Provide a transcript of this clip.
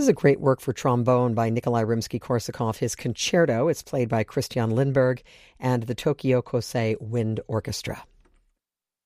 This is a great work for trombone by Nikolai Rimsky-Korsakov, his concerto. It's played by Christian Lindberg and the Tokyo Kosei Wind Orchestra.